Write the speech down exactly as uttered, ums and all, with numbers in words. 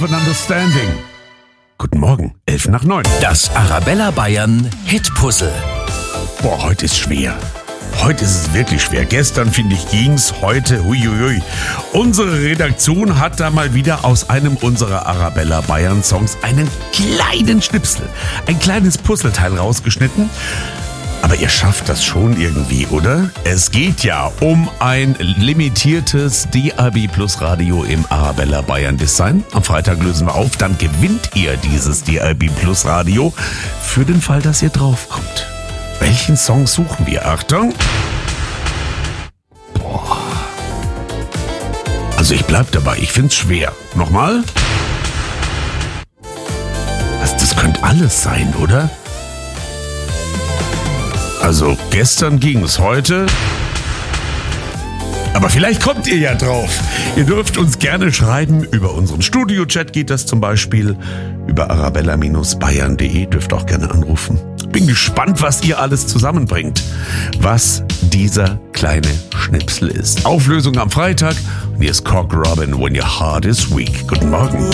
Understanding. Guten Morgen, elf nach neun. Das Arabella Bayern Hitpuzzle. Boah, heute ist schwer. Heute ist es wirklich schwer. Gestern, finde ich, ging's. Heute, huiuiui. Unsere Redaktion hat da mal wieder aus einem unserer Arabella Bayern Songs einen kleinen Schnipsel, ein kleines Puzzleteil rausgeschnitten. Aber ihr schafft das schon irgendwie, oder? Es geht ja um ein limitiertes D A B Plus Radio im Arabella Bayern Design. Am Freitag lösen wir auf, dann gewinnt ihr dieses D A B Plus Radio für den Fall, dass ihr draufkommt. Welchen Song suchen wir? Achtung! Boah. Also ich bleib dabei, ich find's schwer. Nochmal? Das, das könnte alles sein, oder? Also gestern ging es, heute. Aber vielleicht kommt ihr ja drauf. Ihr dürft uns gerne schreiben. Über unseren Studio-Chat geht das zum Beispiel. Über arabella Bayern punkt de dürft auch gerne anrufen. Bin gespannt, was ihr alles zusammenbringt. Was dieser kleine Schnipsel ist. Auflösung am Freitag. Und hier ist Cock Robin, When Your Heart is Weak. Guten Morgen.